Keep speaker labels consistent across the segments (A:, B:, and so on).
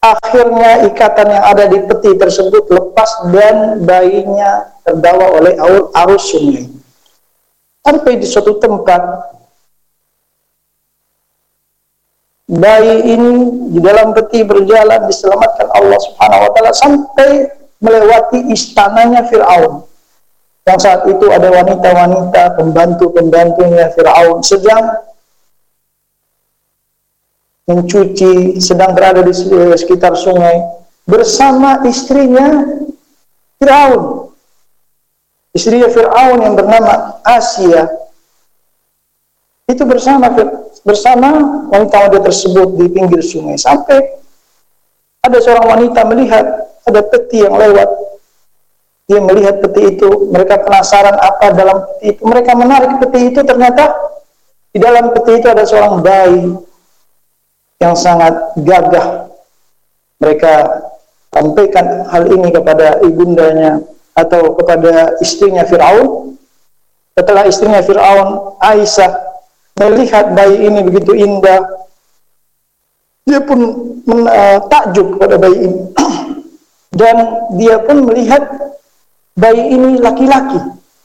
A: Akhirnya ikatan yang ada di peti tersebut lepas dan bayinya terbawa oleh arus sungai. Sampai di suatu tempat, bayi ini di dalam peti berjalan diselamatkan Allah Subhanahu wa taala sampai melewati istananya Firaun. Yang saat itu ada wanita-wanita pembantu-pembantunya Firaun sedang mencuci, sedang berada di sekitar sungai bersama istrinya Firaun. Istrinya Firaun yang bernama Asia itu bersama wanita-wanita tersebut di pinggir sungai. Sampai ada seorang wanita melihat ada peti yang lewat. Dia melihat peti itu, mereka penasaran apa dalam peti itu. Mereka menarik peti itu, ternyata di dalam peti itu ada seorang bayi yang sangat gagah. Mereka sampaikan hal ini kepada ibundanya atau kepada istrinya Firaun. Setelah istrinya Firaun, Aisyah, melihat bayi ini begitu indah, dia pun takjub pada bayi ini. Dan dia pun melihat bayi ini laki-laki.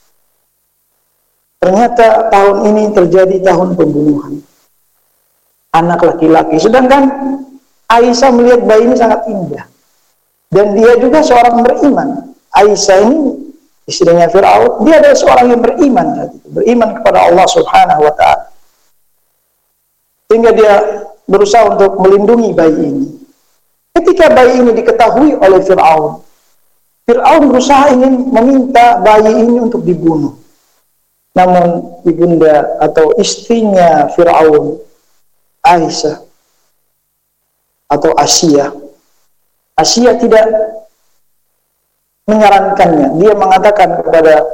A: Ternyata tahun ini terjadi tahun pembunuhan anak laki-laki. Sedangkan Aisyah melihat bayi ini sangat indah. Dan dia juga seorang beriman. Aisyah ini istrinya Firaun, dia adalah seorang yang beriman, beriman kepada Allah Subhanahu wa taala. Sehingga dia berusaha untuk melindungi bayi ini. Ketika bayi ini diketahui oleh Firaun, Firaun berusaha ingin meminta bayi ini untuk dibunuh. Namun ibunda atau istrinya Firaun, Aisyah atau Asia tidak menyarankannya. Dia mengatakan kepada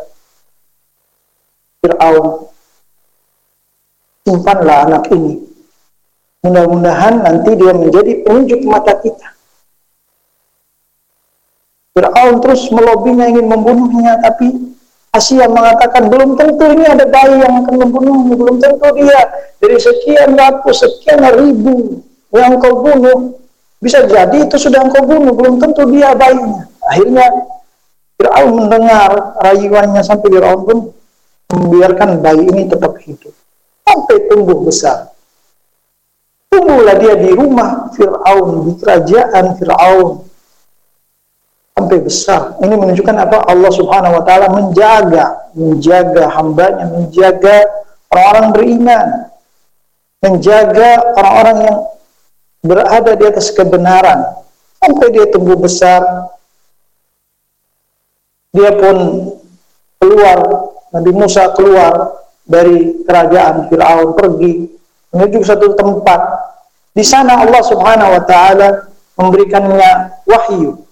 A: Firaun, simpanlah anak ini, mudah-mudahan nanti dia menjadi penunjuk mata kita. Firaun terus melobinya ingin membunuhnya, tapi Asia mengatakan belum tentu ini ada bayi yang akan membunuhmu, belum tentu dia dari sekian ratus, sekian ribu yang engkau bunuh, bisa jadi itu sudah engkau bunuh, belum tentu dia bayinya. Akhirnya Firaun mendengar rayuannya sampai Firaun pun membiarkan bayi ini tetap hidup sampai tumbuh besar. Tumbuhlah dia di rumah Firaun, di kerajaan Firaun sampai besar. Ini menunjukkan apa? Allah Subhanahu wa taala menjaga hambanya, menjaga orang-orang beriman, menjaga orang-orang yang berada di atas kebenaran sampai dia tumbuh besar. Dia pun keluar, Nabi Musa keluar dari kerajaan Firaun, pergi menuju satu tempat. Di sana Allah Subhanahu wa taala memberikannya wahyu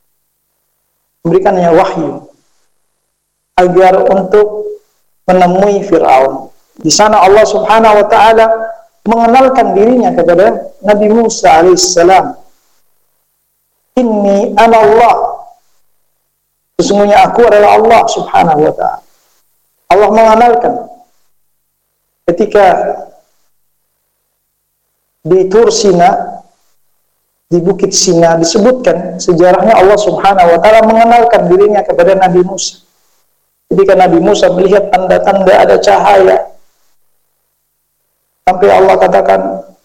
A: agar untuk menemui Firaun. Di sana Allah Subhanahu wa taala mengenalkan dirinya kepada Nabi Musa alaihissalam. Inni ana Allah. Sesungguhnya aku adalah Allah Subhanahu wa taala. Allah mengenalkan ketika di Tur Sina, di Bukit Sina, disebutkan sejarahnya Allah Subhanahu wa taala mengenalkan dirinya kepada Nabi Musa. Ketika Nabi Musa melihat tanda-tanda ada cahaya, sampai Allah katakan,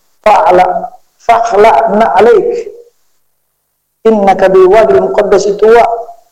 A: fa'la'na 'alaik innaka biwadil muqaddas tuwa.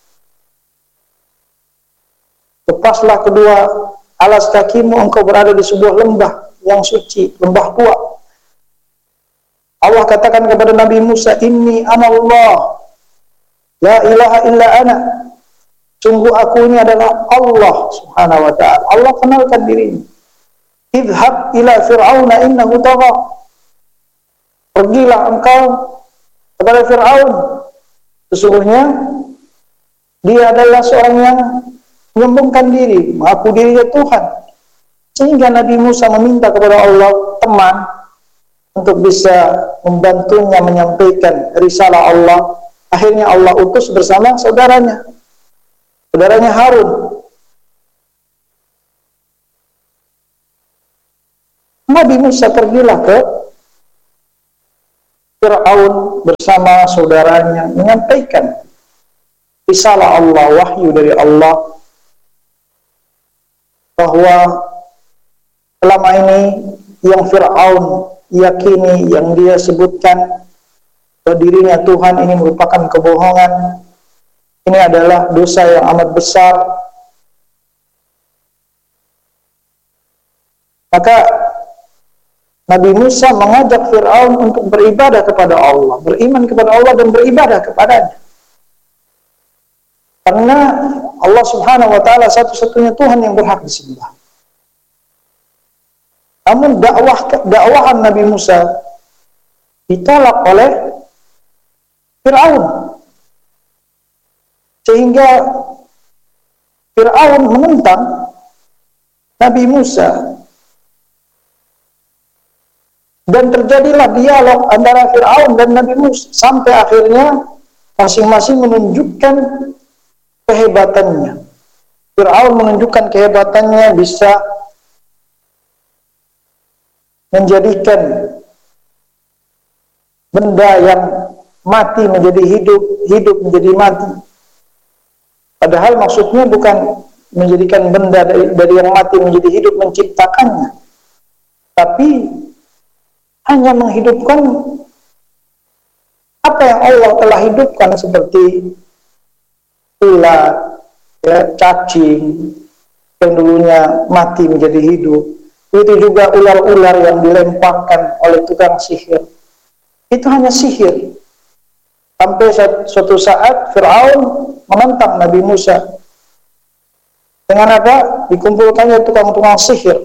A: Lepaslah kedua alas kakimu, engkau berada di sebuah lembah yang suci, lembah tua. Allah katakan kepada Nabi Musa, inni anallah, la ilaha illa ana. Sungguh aku ini adalah Allah Subhanahu wa ta'ala. Allah kenalkan dirinya. Idhab ila fir'auna innahu tagha. Pergilah engkau kepada Fir'aun. Sesungguhnya dia adalah seorang yang menyombongkan diri, mengaku dirinya Tuhan. Sehingga Nabi Musa meminta kepada Allah teman untuk bisa membantunya menyampaikan risalah Allah. Akhirnya Allah utus bersama saudaranya Harun. Nabi Musa pergilah ke Fir'aun bersama saudaranya menyampaikan risalah Allah, wahyu dari Allah, bahwa selama ini yang Fir'aun yakini, yang dia sebutkan bahwa dirinya Tuhan, ini merupakan kebohongan. Ini adalah dosa yang amat besar. Maka Nabi Musa mengajak Fir'aun untuk beribadah kepada Allah, beriman kepada Allah dan beribadah kepadanya. Karena Allah Subhanahu wa ta'ala satu-satunya Tuhan yang berhak disembah. Namun dakwahan Nabi Musa ditolak oleh Fir'aun, sehingga Fir'aun menentang Nabi Musa, dan terjadilah dialog antara Fir'aun dan Nabi Musa sampai akhirnya masing-masing menunjukkan kehebatannya. Fir'aun menunjukkan kehebatannya bisa menjadikan benda yang mati menjadi hidup, hidup menjadi mati. Padahal maksudnya bukan menjadikan benda dari yang mati menjadi hidup, menciptakannya, tapi hanya menghidupkan apa yang Allah telah hidupkan, seperti ular, ya, cacing yang dulunya mati menjadi hidup. Itu juga ular-ular yang dilemparkan oleh tukang sihir. Itu hanya sihir. Sampai suatu saat Fir'aun menentang Nabi Musa. Dengan apa? Dikumpulkannya tukang-tukang sihir.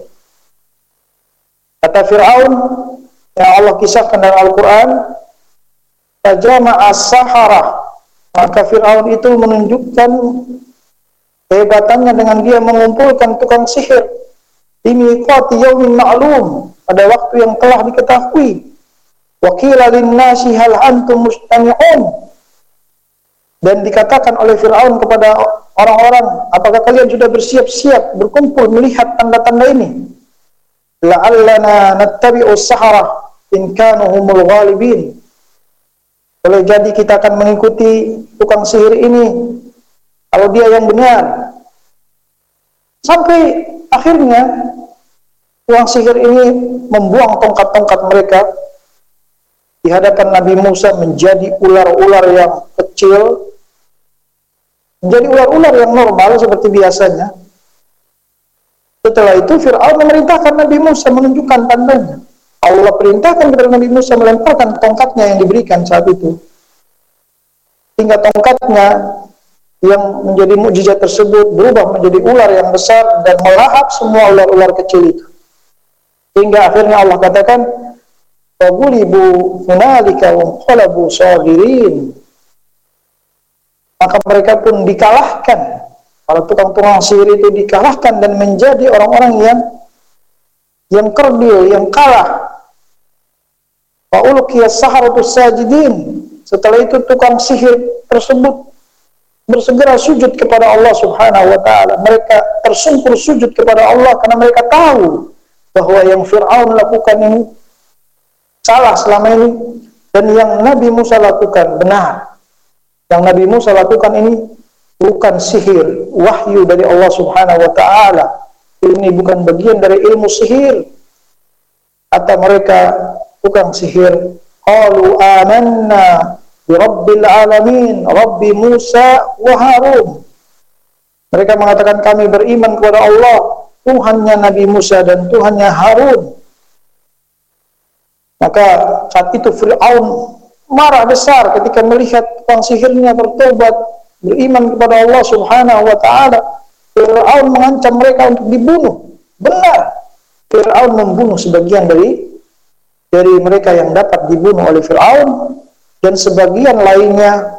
A: Kata Fir'aun yang Allah kisahkan dalam Al-Quran, Fajama'a as-sahara, maka Fir'aun itu menunjukkan kehebatannya dengan dia mengumpulkan tukang sihir di miqati yaumin ma'lum, pada waktu yang telah diketahui. Wa qila lin-nasi hal antum mustami'un, dan dikatakan oleh Fir'aun kepada orang-orang, apakah kalian sudah bersiap-siap berkumpul melihat tanda-tanda ini? La'allana nattabi'u as-sahara in kanu humul ghalibin. Boleh jadi kita akan mengikuti tukang sihir ini kalau dia yang benar. Sampai akhirnya tukang sihir ini membuang tongkat-tongkat mereka di hadapan Nabi Musa, menjadi ular-ular yang kecil, menjadi ular-ular yang normal seperti biasanya. Setelah itu Fir'aun memerintahkan Nabi Musa menunjukkan tandanya. Allah perintahkan kepada Nabi Musa melemparkan tongkatnya yang diberikan saat itu, hingga tongkatnya yang menjadi mukjizat tersebut berubah menjadi ular yang besar dan melahap semua ular-ular kecil itu. Hingga akhirnya Allah katakan, "Fagulibu hunalika wa qalabu sagirin." Maka mereka pun dikalahkan. Para tukang-tukang sihir itu dikalahkan dan menjadi orang-orang yang kerdil, yang kalah. Wa ulqiyas saharatus sajidin. Setelah itu tukang sihir tersebut bersegera sujud kepada Allah Subhanahu wa ta'ala. Mereka tersungkur sujud kepada Allah karena mereka tahu bahwa yang Fir'aun lakukan ini salah selama ini, dan yang Nabi Musa lakukan benar. Yang Nabi Musa lakukan ini bukan sihir, wahyu dari Allah Subhanahu wa ta'ala. Ini bukan bagian dari ilmu sihir. Kata mereka tukang sihir, qalu amanna bi rabbil alamin, Rabbi Musa wa Harun. Mereka mengatakan kami beriman kepada Allah, Tuhannya Nabi Musa dan Tuhannya Harun. Maka saat itu Fir'aun marah besar ketika melihat tukang sihirnya bertobat, beriman kepada Allah Subhanahu wa ta'ala. Fir'aun mengancam mereka untuk dibunuh. Benar, Fir'aun membunuh sebagian dari mereka yang dapat dibunuh oleh Fir'aun, dan sebagian lainnya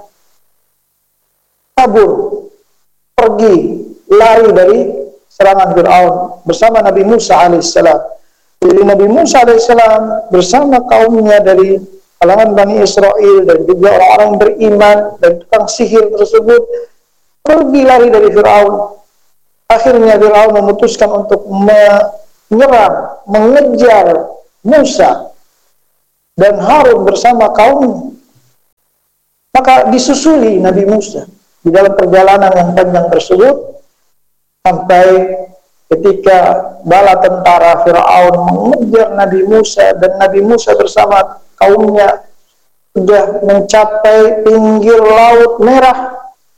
A: kabur, pergi, lari dari serangan Fir'aun bersama Nabi Musa alaihissalam. Jadi Nabi Musa alaihissalam bersama kaumnya dari kalangan Bani Israel dan juga orang-orang beriman dan tukang sihir tersebut pergi lari dari Fir'aun. Akhirnya Fir'aun memutuskan untuk menyerang, mengejar Musa. dan Harun bersama kaumnya. Maka disusuli Nabi Musa di dalam perjalanan yang panjang tersebut sampai ketika bala tentara Fir'aun mengejar Nabi Musa dan Nabi Musa bersama kaumnya sudah mencapai pinggir Laut Merah.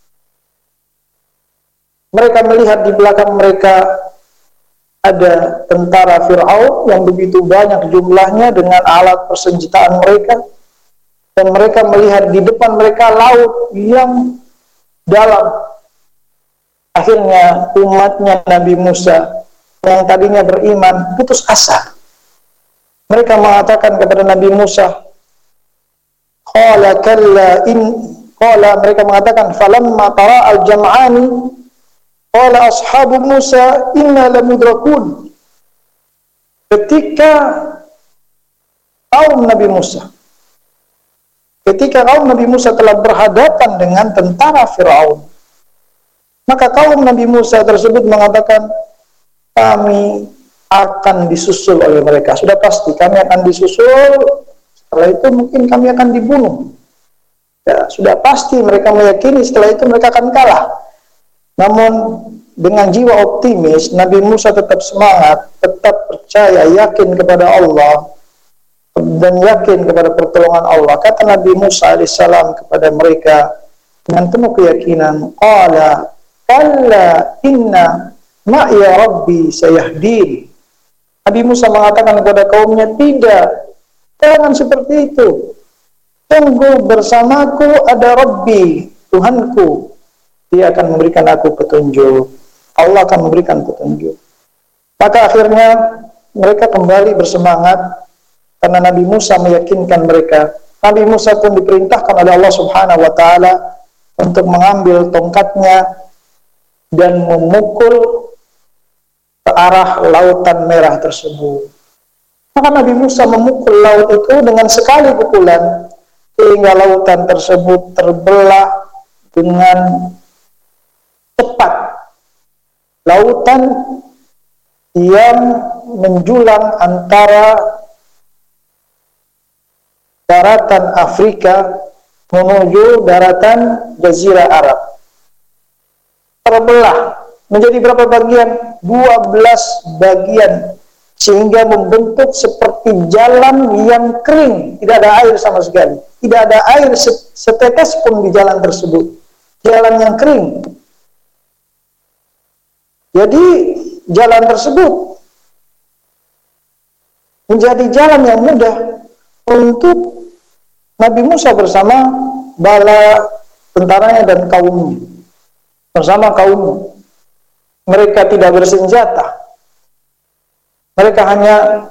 A: Mereka melihat di belakang mereka ada tentara Fir'aun yang begitu banyak jumlahnya dengan alat persenjataan mereka, dan mereka melihat di depan mereka laut yang dalam. Akhirnya umatnya Nabi Musa yang tadinya beriman putus asa. Mereka mengatakan kepada Nabi Musa, mereka mengatakan, falamma tara al-jam'ani qala ashabu Musa inna lamudrakun. Ketika kaum Nabi Musa telah berhadapan dengan tentara Fir'aun, maka kaum Nabi Musa tersebut mengatakan, kami akan disusul oleh mereka. Sudah pasti kami akan disusul. Setelah itu mungkin kami akan dibunuh. Ya, sudah pasti mereka meyakini setelah itu mereka akan kalah. Namun dengan jiwa optimis, Nabi Musa tetap semangat, tetap percaya, yakin kepada Allah, dan yakin kepada pertolongan Allah. Kata Nabi Musa alaihissalam kepada mereka dengan penuh keyakinan, qala kalla inna ma'iya rabbi sayahdin. Nabi Musa mengatakan kepada kaumnya, tidak, jangan seperti itu. Tunggu, bersamaku ada Rabbi, Tuhanku. Dia akan memberikan aku petunjuk. Allah akan memberikan petunjuk. Maka akhirnya mereka kembali bersemangat karena Nabi Musa meyakinkan mereka. Nabi Musa pun diperintahkan oleh Allah Subhanahu wa taala untuk mengambil tongkatnya dan memukul ke arah lautan merah tersebut. Maka Nabi Musa memukul laut itu dengan sekali pukulan sehingga lautan tersebut terbelah dengan cepat. Lautan yang menjulang antara daratan Afrika menuju daratan Jazirah Arab terbelah menjadi berapa bagian? 12 bagian, sehingga membentuk seperti jalan yang kering, tidak ada air sama sekali, tidak ada air setetes pun di jalan tersebut, jalan yang kering. Jadi jalan tersebut menjadi jalan yang mudah untuk Nabi Musa bersama bala tentaranya dan kaumnya, bersama kaumnya. Mereka tidak bersenjata, mereka hanya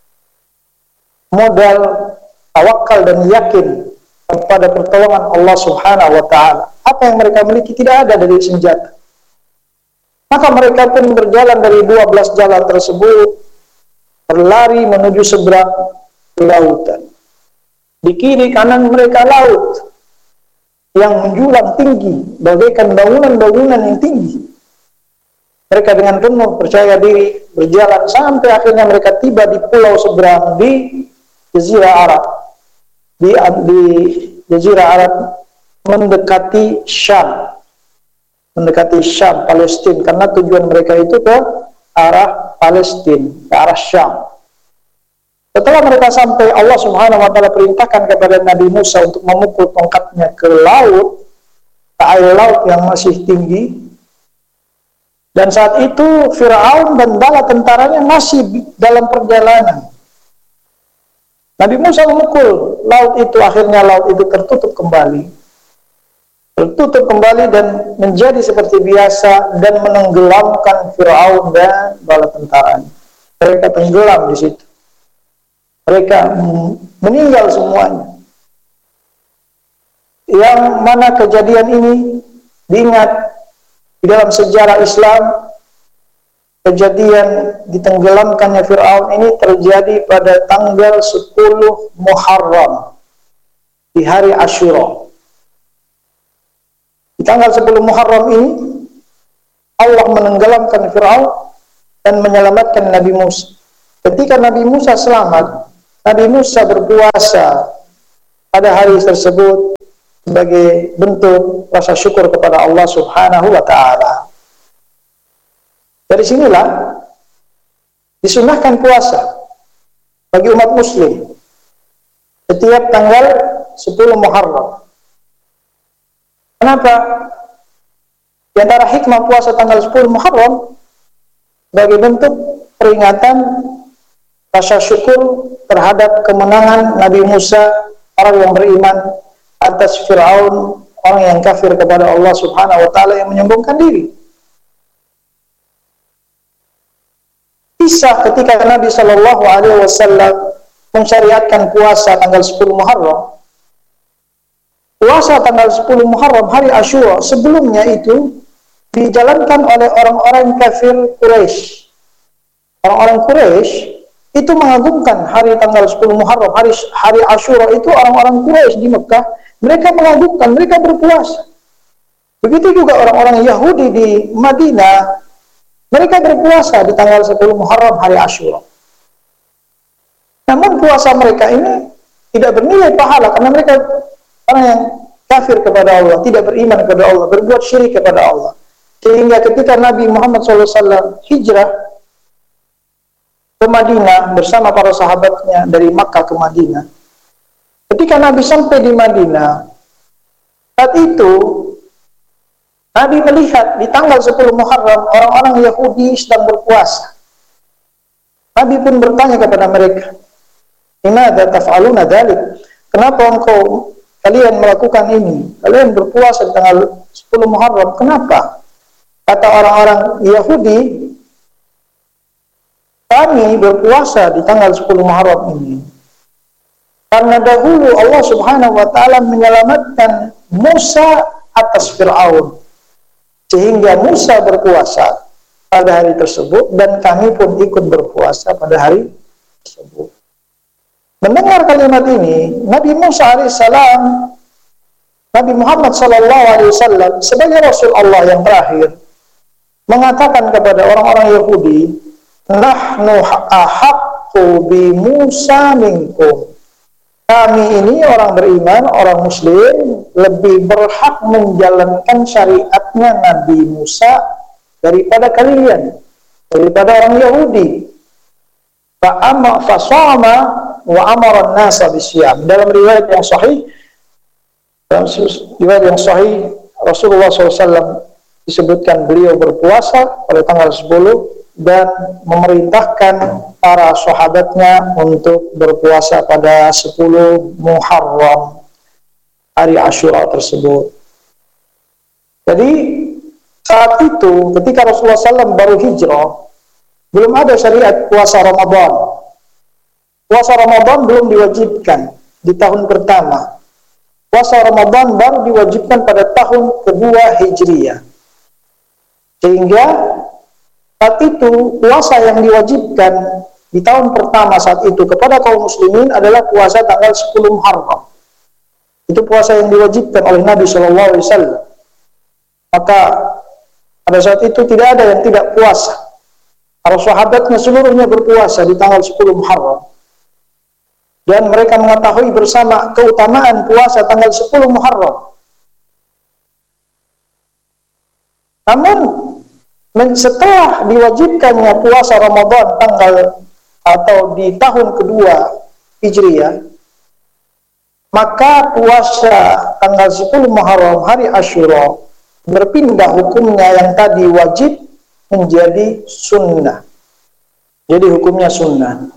A: modal tawakal dan yakin kepada pertolongan Allah Subhanahu wa taala. Apa yang mereka miliki tidak ada dari senjata. Maka mereka pun berjalan dari 12 jalan tersebut, berlari menuju seberang lautan. Di kiri kanan mereka laut yang menjulang tinggi, bagaikan bangunan-bangunan yang tinggi. Mereka dengan penuh percaya diri berjalan sampai akhirnya mereka tiba di pulau seberang di Jazirah Arab. Di Jazirah Arab mendekati Syam, Palestina, karena tujuan mereka itu ke arah Palestina, ke arah Syam. Setelah mereka sampai, Allah Subhanahu wa taala perintahkan kepada Nabi Musa untuk memukul tongkatnya ke laut, ke air laut yang masih tinggi. Dan saat itu Fir'aun dan bala tentaranya masih dalam perjalanan. Nabi Musa memukul laut itu, akhirnya laut itu tertutup kembali dan menjadi seperti biasa dan menenggelamkan Fir'aun dan bala tentaranya. Mereka tenggelam di situ. Mereka meninggal semuanya. Yang mana kejadian ini diingat di dalam sejarah Islam. Kejadian ditenggelamkannya Fir'aun ini terjadi pada tanggal 10 Muharram, di hari Asyura. Di tanggal 10 Muharram ini Allah menenggelamkan Fir'aun dan menyelamatkan Nabi Musa. Ketika Nabi Musa selamat Nabi Musa berpuasa pada hari tersebut sebagai bentuk rasa syukur kepada Allah Subhanahu wa Ta'ala. Dari sinilah disunahkan puasa bagi umat Muslim setiap tanggal 10 Muharram. Kenapa? Di antara hikmah puasa tanggal 10 Muharram sebagai bentuk peringatan rasa syukur terhadap kemenangan Nabi Musa, orang yang beriman, atas Fir'aun, orang yang kafir kepada Allah Subhanahu wa Ta'ala yang menyombongkan diri. Kisah ketika Nabi Shallallahu Alaihi Wasallam mensyariatkan puasa tanggal 10 Muharram. Puasa tanggal 10 Muharram, hari Asyura, sebelumnya itu dijalankan oleh orang-orang kafir Quraisy. Orang-orang Quraisy itu mengagungkan hari tanggal 10 Muharram, hari Asyura itu orang-orang Quraisy di Mekah, mereka mengagungkan, mereka berpuasa. Begitu juga orang-orang Yahudi di Madinah, mereka berpuasa di tanggal 10 Muharram, hari Asyura. Namun puasa mereka ini tidak bernilai pahala karena mereka orang yang kafir kepada Allah, tidak beriman kepada Allah, berbuat syirik kepada Allah. Sehingga ketika Nabi Muhammad SAW hijrah ke Madinah bersama para sahabatnya dari Makkah ke Madinah, ketika Nabi sampai di Madinah, saat itu Nabi melihat di tanggal 10 Muharram orang-orang Yahudi sedang berpuasa. Nabi pun bertanya kepada mereka, "Limadza taf'aluna dzalik?" Kenapa kalian melakukan ini? Kalian berpuasa di tanggal 10 Muharram, kenapa? Kata orang-orang Yahudi, kami berpuasa di tanggal 10 Muharram ini karena dahulu Allah Subhanahu wa Ta'ala menyelamatkan Musa atas Fir'aun, sehingga Musa berpuasa pada hari tersebut dan kami pun ikut berpuasa pada hari tersebut. Mendengar kalimat ini, Nabi Musa alaihissalam, Nabi Muhammad SAW sebagai Rasul Allah yang terakhir mengatakan kepada orang-orang Yahudi, "Nahnu ahaqqu bi Musa minkum." Kami ini orang beriman, orang Muslim, lebih berhak menjalankan syariatnya Nabi Musa daripada kalian, daripada orang Yahudi. Fasama wa amara an-nasa bisyam. Dalam riwayat yang sahih, Rasulullah SAW disebutkan beliau berpuasa pada tanggal 10 dan memerintahkan para sahabatnya untuk berpuasa pada 10 Muharram, hari Asyura tersebut. Jadi saat itu ketika Rasulullah SAW baru hijrah, belum ada syariat puasa Ramadan. Puasa Ramadan belum diwajibkan di tahun pertama. Puasa Ramadan baru diwajibkan pada tahun kedua Hijriyah. Sehingga saat itu puasa yang diwajibkan di tahun pertama saat itu kepada kaum muslimin adalah puasa tanggal 10 Muharram. Itu puasa yang diwajibkan oleh Nabi SAW. Maka pada saat itu tidak ada yang tidak puasa. Para sahabatnya seluruhnya berpuasa di tanggal 10 Muharram. Dan mereka mengetahui bersama keutamaan puasa tanggal 10 Muharram. Namun setelah diwajibkannya puasa Ramadan tanggal atau di tahun kedua Hijriyah, maka puasa tanggal 10 Muharram, hari Asyura, berpindah hukumnya yang tadi wajib menjadi sunnah. Jadi hukumnya sunnah.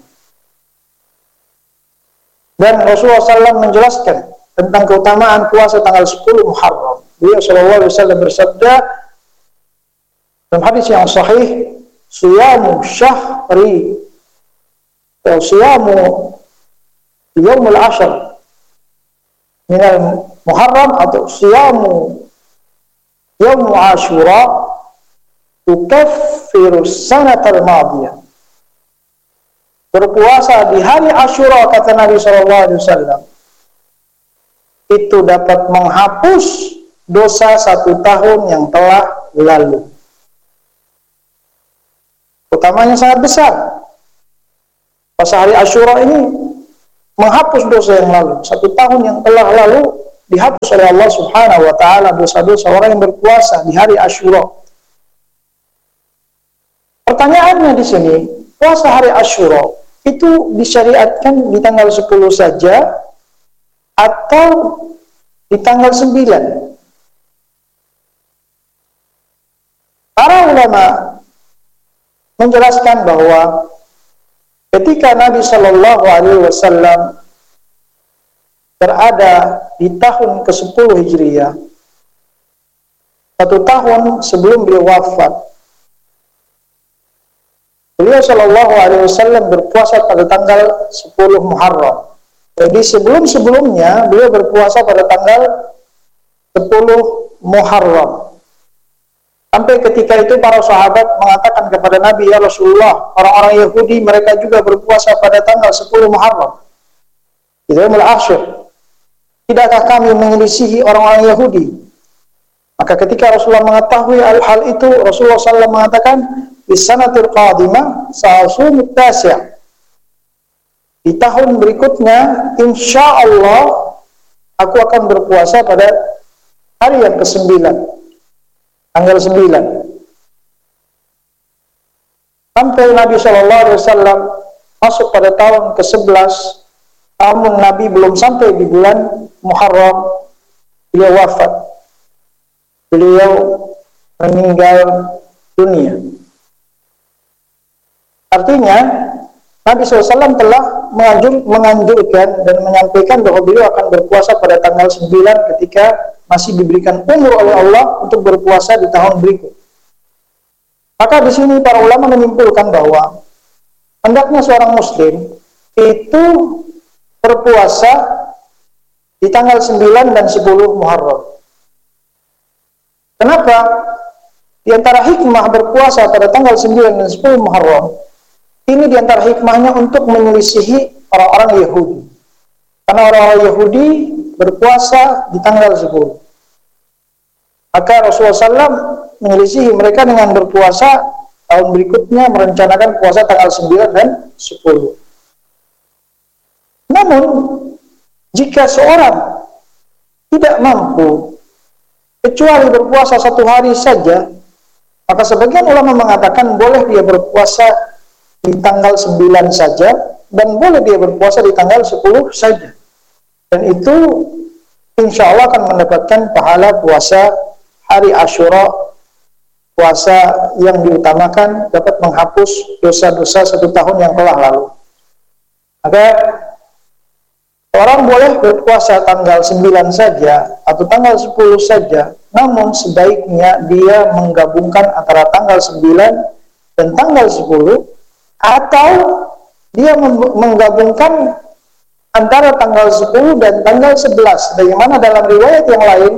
A: Dan Rasulullah SAW menjelaskan tentang keutamaan puasa tanggal 10 Muharram. Beliau SAW bersabda dalam hadis yang sahih, "Siyamu syahri atau siyamu yaumul ashr minal Muharram atau siyamu yaum Asyura tukaffiru sanatal madiyah." Berpuasa di hari Asyura, kata Nabi SAW, itu dapat menghapus dosa 1 tahun yang telah lalu. Utamanya sangat besar. Puasa hari Asyura ini menghapus dosa yang lalu. 1 tahun yang telah lalu dihapus oleh Allah Subhanahu wa taala dosa-dosa orang yang berpuasa di hari Asyura. Pertanyaannya di sini, puasa hari Asyura itu disyariatkan di tanggal 10 saja atau di tanggal 9? Para ulama menjelaskan bahwa ketika Nabi Shallallahu Alaihi Wasallam berada di tahun ke-10 Hijriah, 1 tahun sebelum beliau wafat, beliau Shallallahu Alaihi Wasallam berpuasa pada tanggal 10 Muharram. Jadi sebelum-sebelumnya beliau berpuasa pada tanggal 10 Muharram. Sampai ketika itu para sahabat mengatakan kepada Nabi, ya Rasulullah, orang-orang Yahudi mereka juga berpuasa pada tanggal 10 Muharram. Itu adalah Asyur. Tidakkah kami menyelisihi orang-orang Yahudi? Maka ketika Rasulullah mengetahui hal itu, Rasulullah SAW mengatakan, di sanatil qadimah sa'asumut tasya'. Di tahun berikutnya, insya Allah aku akan berpuasa pada hari yang ke-9, tanggal 9. Sampai Nabi SAW masuk pada tahun ke-11, namun Nabi belum sampai di bulan Muharram, beliau wafat. Beliau meninggal dunia. Artinya, Nabi SAW telah menganjurkan dan menyampaikan bahwa beliau akan berpuasa pada tanggal 9 ketika masih diberikan umur oleh Allah untuk berpuasa di tahun berikut. Maka di sini para ulama menyimpulkan bahwa hendaknya seorang muslim itu berpuasa di tanggal 9 dan 10 Muharram. Kenapa? Di antara hikmah berpuasa pada tanggal 9 dan 10 Muharram, ini di antara hikmahnya untuk menyelisihi orang-orang Yahudi. Karena orang-orang Yahudi berpuasa di tanggal 10. Maka Rasulullah SAW menyelisihi mereka dengan berpuasa tahun berikutnya, merencanakan puasa tanggal 9 dan 10. Namun, jika seorang tidak mampu kecuali berpuasa 1 hari saja, maka sebagian ulama mengatakan boleh dia berpuasa di tanggal 9 saja, dan boleh dia berpuasa di tanggal 10 saja. Dan itu insya Allah akan mendapatkan pahala puasa hari Asyura, puasa yang diutamakan dapat menghapus dosa-dosa 1 tahun yang telah lalu. Maka orang boleh berpuasa tanggal 9 saja atau tanggal 10 saja, namun sebaiknya dia menggabungkan antara tanggal 9 dan tanggal 10, atau dia menggabungkan antara tanggal 10 dan tanggal 11. Bagaimana dalam riwayat yang lain,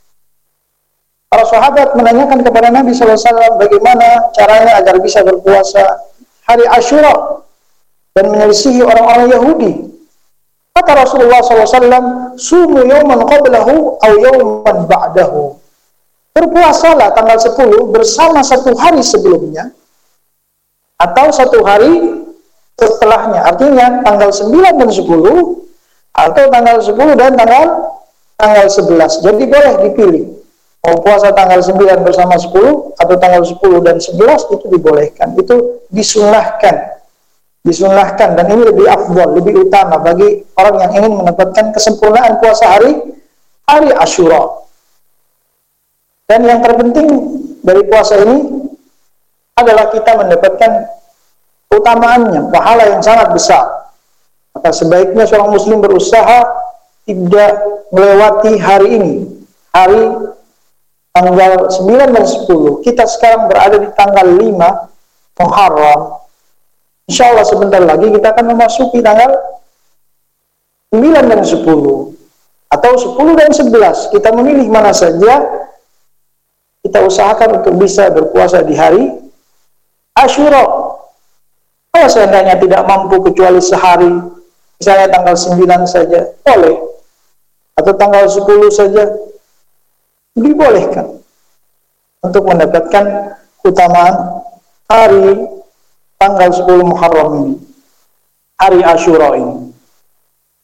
A: para sahabat menanyakan kepada Nabi SAW bagaimana caranya agar bisa berpuasa hari Asyura dan menyelisihi orang-orang Yahudi. Kata Rasulullah SAW, sumu yawman qablahu aw yawman ba'dahu. Berpuasalah tanggal 10 bersama 1 hari sebelumnya atau 1 hari setelahnya. Artinya tanggal 9 dan 10 atau tanggal 10 dan tanggal 11. Jadi boleh dipilih. Mau puasa tanggal 9 bersama 10 atau tanggal 10 dan 11 itu dibolehkan. Itu disunnahkan. Disunnahkan, dan ini lebih afdal, lebih utama bagi orang yang ingin mendapatkan kesempurnaan puasa hari Asyura. Dan yang terpenting dari puasa ini adalah kita mendapatkan keutamaannya, pahala yang sangat besar. Maka sebaiknya seorang muslim berusaha tidak melewati hari ini, hari tanggal 9 dan 10. Kita sekarang berada di tanggal 5 Muharram. Insya Allah sebentar lagi kita akan memasuki tanggal 9 dan 10 atau 10 dan 11. Kita memilih mana saja, kita usahakan untuk bisa berpuasa di hari Asyura. Kalau seandainya tidak mampu kecuali sehari, misalnya tanggal 9 saja, boleh. Atau tanggal 10 saja, dibolehkan untuk mendapatkan keutamaan hari tanggal 10 Muharram ini, hari Asyura ini.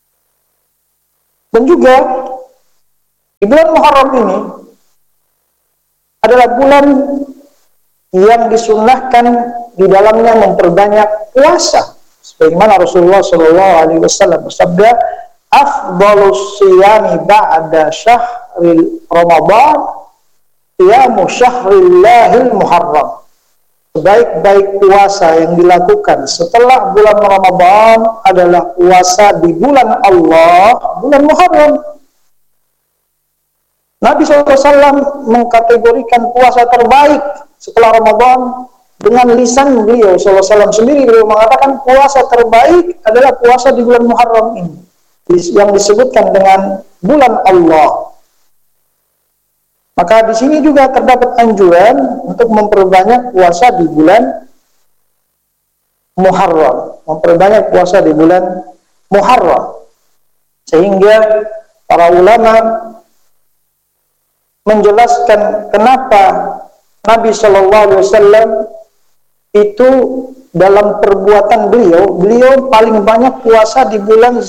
A: Dan juga di bulan Muharram ini adalah bulan yang disunnahkan di dalamnya memperbanyak puasa. Sebagaimana Rasulullah SAW bersabda, "Afdhalus siyami ba'da syahril Ramadan qiyamu syahrillahil Muharram." Sebaik-baik puasa yang dilakukan setelah bulan Ramadan adalah puasa di bulan Allah, bulan Muharram. Nabi SAW mengkategorikan puasa terbaik setelah Ramadan dengan lisan beliau SAW sendiri. Beliau mengatakan puasa terbaik adalah puasa di bulan Muharram ini, yang disebutkan dengan bulan Allah. Maka di sini juga terdapat anjuran untuk memperbanyak puasa di bulan Muharram, memperbanyak puasa di bulan Muharram, sehingga para ulama menjelaskan kenapa Nabi SAW itu dalam perbuatan beliau paling banyak puasa di bulan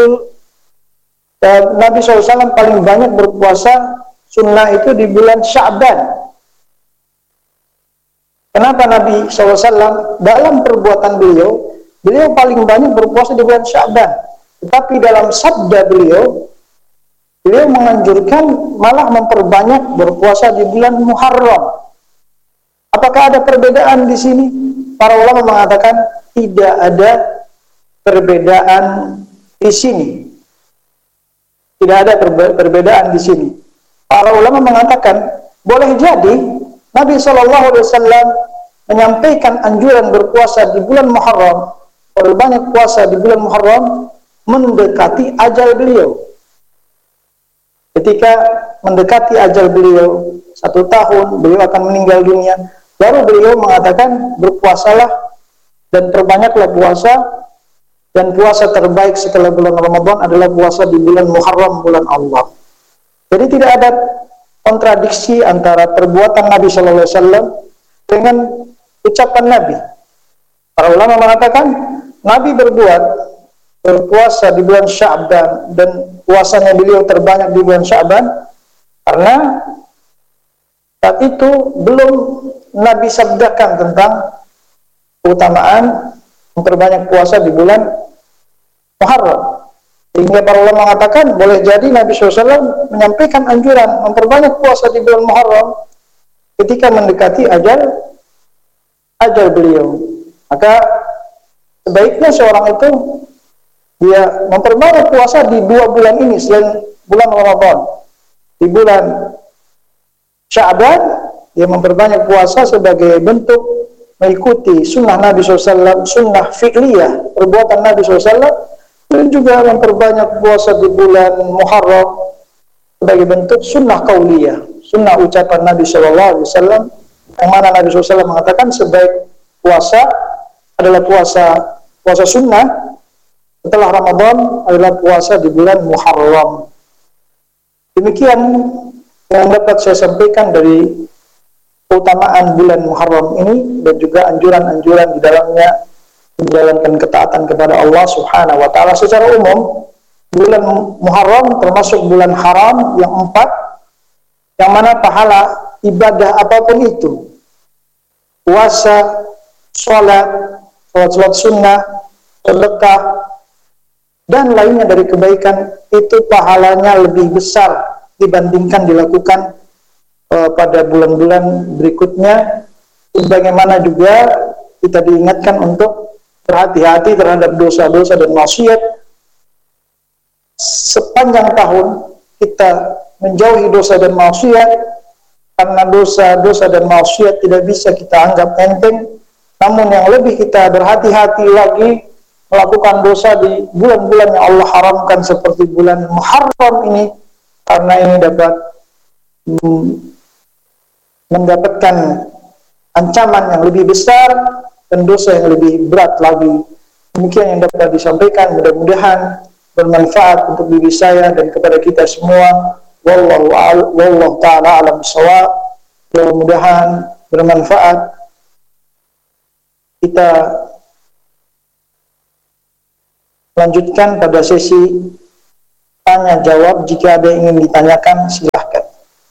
A: Nabi SAW paling banyak berpuasa sunnah itu di bulan Sya'ban. Kenapa Nabi SAW dalam perbuatan beliau paling banyak berpuasa di bulan Sya'ban, tetapi dalam sabda beliau menganjurkan malah memperbanyak berpuasa di bulan Muharram. Apakah ada perbedaan di sini? Para ulama mengatakan tidak ada perbedaan di sini. Tidak ada perbedaan di sini. Para ulama mengatakan boleh jadi Nabi SAW menyampaikan anjuran berpuasa di bulan Muharram, berbanyak puasa di bulan Muharram mendekati ajal beliau. Ketika mendekati ajal beliau 1 tahun, beliau akan meninggal dunia, baru beliau mengatakan berpuasalah dan perbanyaklah puasa, dan puasa terbaik setelah bulan Ramadan adalah puasa di bulan Muharram, bulan Allah. Jadi tidak ada kontradiksi antara perbuatan Nabi SAW dengan ucapan Nabi. Para ulama mengatakan Nabi berpuasa di bulan Sya'ban, dan puasanya beliau terbanyak di bulan Sya'ban karena saat itu belum Nabi sabdakan tentang keutamaan memperbanyak puasa di bulan Muharram. Sehingga para ulama mengatakan boleh jadi Nabi SAW menyampaikan anjuran memperbanyak puasa di bulan Muharram ketika mendekati ajal beliau. Maka sebaiknya seorang itu dia memperbanyak puasa di 2 bulan ini selain bulan Ramadan. Di bulan Sya'ban dia memperbanyak puasa sebagai bentuk mengikuti sunnah Nabi SAW, sunnah fi'liyah, perbuatan Nabi SAW. Dan juga memperbanyak puasa di bulan Muharram sebagai bentuk sunnah qauliyah, sunnah ucapan Nabi SAW, yang mana Nabi SAW mengatakan sebaik puasa adalah puasa sunnah setelah Ramadan adalah puasa di bulan Muharram. Demikian yang dapat saya sampaikan dari keutamaan bulan Muharram ini, dan juga anjuran-anjuran di dalamnya menjalankan ketaatan kepada Allah Subhanahu wa Ta'ala. Secara umum, bulan Muharram termasuk bulan haram yang 4, yang mana pahala ibadah apapun itu, puasa, sholat sunnah, sedekah, dan lainnya dari kebaikan, itu pahalanya lebih besar dibandingkan dilakukan pada bulan-bulan berikutnya. Sebagaimana juga kita diingatkan untuk berhati-hati terhadap dosa-dosa dan maksiat. Sepanjang tahun kita menjauhi dosa dan maksiat, karena dosa-dosa dan maksiat tidak bisa kita anggap enteng. Namun yang lebih kita berhati-hati lagi melakukan dosa di bulan-bulan yang Allah haramkan seperti bulan Muharram ini, karena ini dapat mendapatkan ancaman yang lebih besar dan dosa yang lebih berat lagi. Demikian yang dapat disampaikan, mudah-mudahan bermanfaat untuk diri saya dan kepada kita semua. Wallahu ta'ala alam bissawab. Mudah-mudahan bermanfaat. Kita lanjutkan pada sesi tanya jawab. Jika ada yang ingin ditanyakan, silahkan.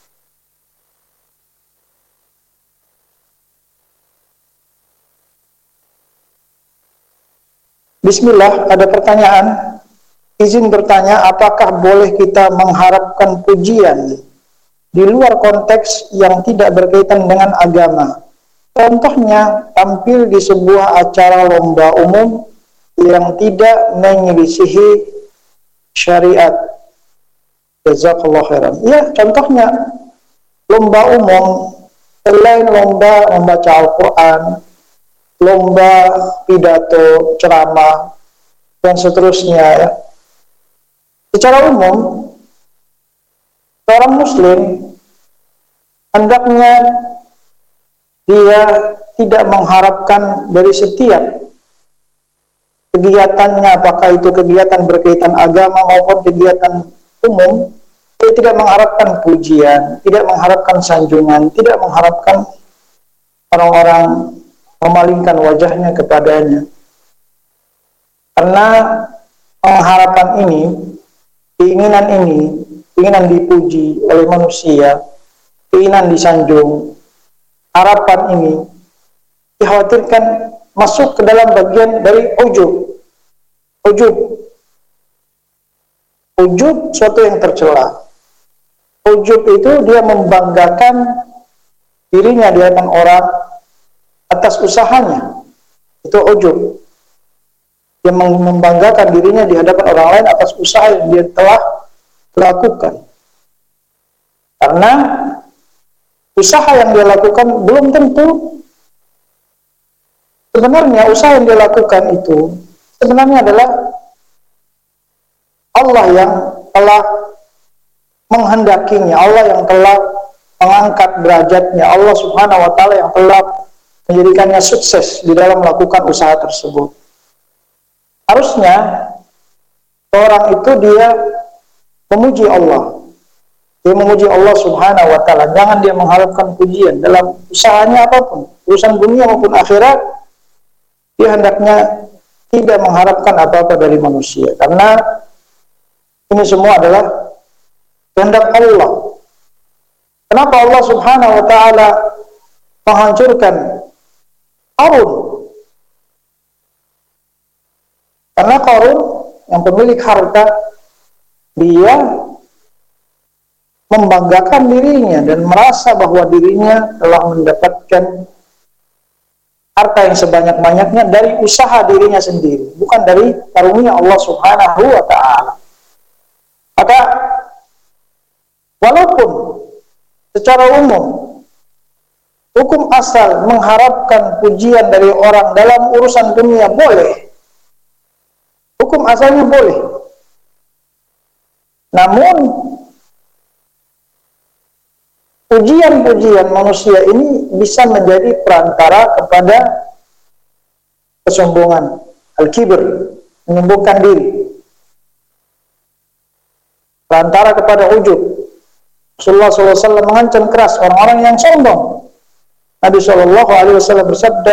A: Bismillah, ada pertanyaan. Izin bertanya, apakah boleh kita mengharapkan pujian di luar konteks yang tidak berkaitan dengan agama? Contohnya, tampil di sebuah acara lomba umum yang tidak menyelisihi syariat. Jazakallah khairan. Ya, contohnya lomba umum selain lomba membaca Al-Quran, lomba pidato, ceramah, dan seterusnya. Ya. Secara umum, seorang muslim hendaknya dia tidak mengharapkan dari setiap kegiatannya, apakah itu kegiatan berkaitan agama maupun kegiatan umum, dia tidak mengharapkan pujian, tidak mengharapkan sanjungan, tidak mengharapkan orang-orang memalingkan wajahnya kepadanya. Karena pengharapan ini, keinginan dipuji oleh manusia, keinginan disanjung, harapan ini dikhawatirkan masuk ke dalam bagian dari ujub. Ujub suatu yang tercela. Ujub itu dia membanggakan dirinya di hadapan orang atas usahanya. Itu ujub. Dia membanggakan dirinya di hadapan orang lain atas usaha yang dia telah lakukan. Karena usaha yang dia lakukan belum tentu sebenarnya usaha yang dia lakukan itu sebenarnya adalah Allah yang telah menghendakinya, Allah yang telah mengangkat derajatnya, Allah Subhanahu wa taala yang telah menjadikannya sukses di dalam melakukan usaha tersebut. Harusnya orang itu dia memuji Allah. Dia memuji Allah Subhanahu wa taala. Jangan dia mengharapkan pujian dalam usahanya apapun, urusan dunia maupun akhirat. Dia hendaknya tidak mengharapkan apa-apa dari manusia, karena ini semua adalah kehendak Allah. Kenapa Allah Subhanahu wa taala menghancurkan Qarun? Karena Qarun yang pemilik harta, dia membanggakan dirinya dan merasa bahwa dirinya telah mendapatkan harta yang sebanyak-banyaknya dari usaha dirinya sendiri, bukan dari karunia Allah Subhanahu wa taala. Maka walaupun secara umum hukum asal mengharapkan pujian dari orang dalam urusan dunia boleh, hukum asalnya boleh. Namun pujian-pujian manusia ini bisa menjadi perantara kepada kesombongan, al-kibr, menyombongkan diri, perantara kepada ujub. Rasulullah SAW mengancam keras orang-orang yang sombong. Nabi SAW bersabda,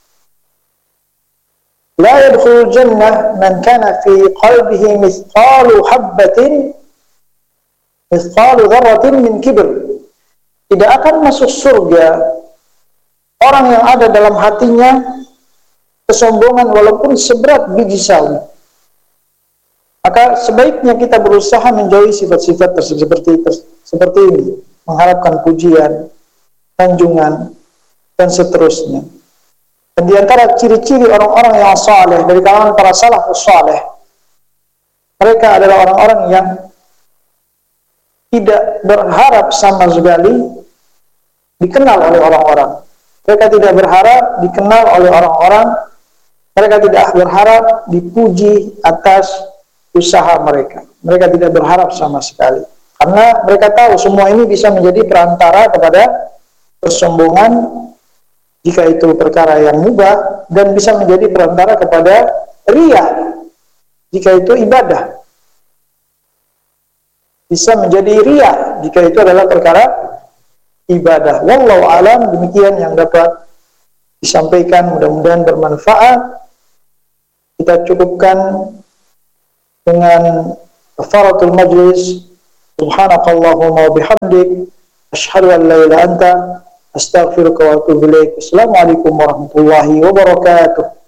A: "La yadkhulul jannah man kana fi qalbihi mithqalu habbatin, mithqalu dzarratin min kibr." Tidak akan masuk surga orang yang ada dalam hatinya kesombongan walaupun seberat biji sawi. Maka sebaiknya kita berusaha menjauhi sifat-sifat seperti ini, mengharapkan pujian, sanjungan, dan seterusnya. Dan di antara ciri-ciri orang-orang yang saleh dari kalangan para salafus saleh, mereka adalah orang-orang yang tidak berharap sama sekali dikenal oleh orang-orang. Mereka tidak berharap dikenal oleh orang-orang. Mereka tidak berharap dipuji atas usaha mereka. Mereka tidak berharap sama sekali. Karena mereka tahu semua ini bisa menjadi perantara kepada kesombongan jika itu perkara yang mubah, dan bisa menjadi perantara kepada riya jika itu ibadah. Bisa menjadi riya jika itu adalah perkara ibadah. Wallahu alam, demikian yang dapat disampaikan, mudah-mudahan bermanfaat. Kita cukupkan dengan kafaratul majlis. Subhanakallahumma wa bihamdik, asyhadu an la ilaha illa anta, astaghfiruka wa atubu ilaik. Assalamualaikum warahmatullahi wabarakatuh.